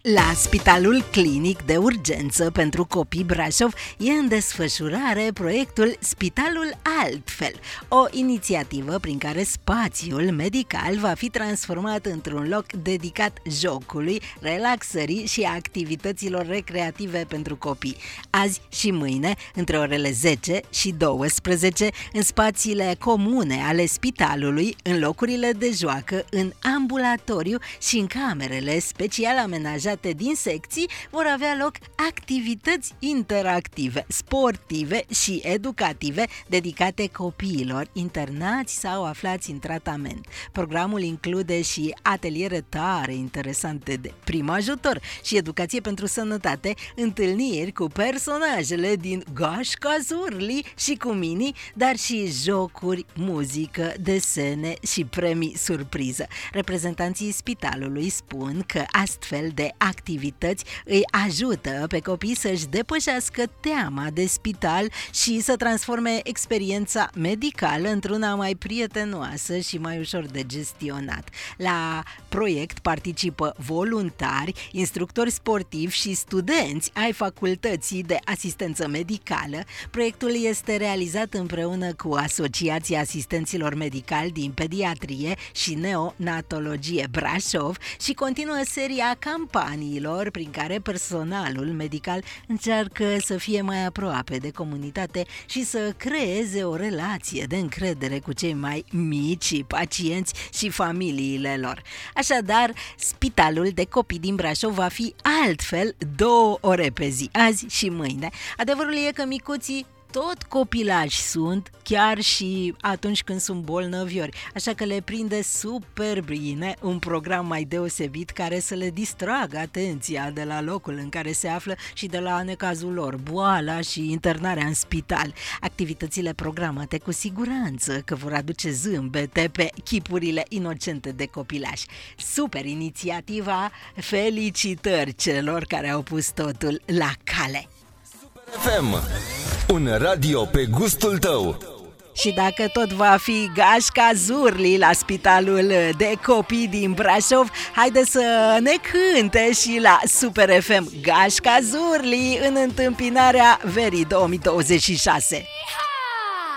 La Spitalul Clinic de Urgență pentru Copii Brașov e în desfășurare proiectul Spitalul Altfel, o inițiativă prin care spațiul medical va fi transformat într-un loc dedicat jocului, relaxării și activităților recreative pentru copii. Azi și mâine, între orele 10 și 12, în spațiile comune ale spitalului, în locurile de joacă, în ambulatoriu și în camerele special amenajate din secții, vor avea loc activități interactive, sportive și educative dedicate copiilor internați sau aflați în tratament. Programul include și ateliere tare interesante de prim ajutor și educație pentru sănătate, întâlniri cu personajele din Gașca Zurli și cu Mini, dar și jocuri, muzică, desene și premii surpriză. Reprezentanții spitalului spun că astfel de activități îi ajută pe copii să-și depășească teama de spital și să transforme experiența medicală într-una mai prietenoasă și mai ușor de gestionat. La proiect participă voluntari, instructori sportivi și studenți ai facultății de asistență medicală. Proiectul este realizat împreună cu Asociația Asistenților Medicali din Pediatrie și Neonatologie Brașov și continuă seria campaniilor prin care personalul medical încearcă să fie mai aproape de comunitate și să creeze o relație de încredere cu cei mai mici pacienți și familiile lor. Așadar, Spitalul de Copii din Brașov va fi altfel 2 ore pe zi, azi și mâine. Adevărul e că micuții tot copilași sunt, chiar și atunci când sunt bolnăviori, așa că le prinde super bine un program mai deosebit care să le distragă atenția de la locul în care se află și de la necazul lor, boala și internarea în spital. Activitățile programate cu siguranță că vor aduce zâmbete pe chipurile inocente de copilași. Super inițiativa, felicitări celor care au pus totul la cale! FM, un radio pe gustul tău. Și dacă tot va fi Gașca Zurli la Spitalul de Copii din Brașov, haide să ne cânte și la Super FM Gașca Zurli în întâmpinarea verii 2026.